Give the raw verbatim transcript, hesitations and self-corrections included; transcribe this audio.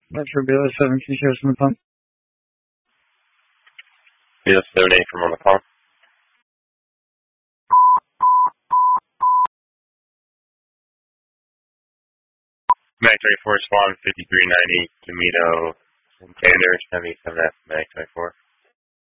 Metro B L S seventeen shows from the pump. B L S seventeen from on the pump. Mag twenty-four, Swan fifty-three ninety, Camino, Santander, seventy-seven F, Mag twenty-four.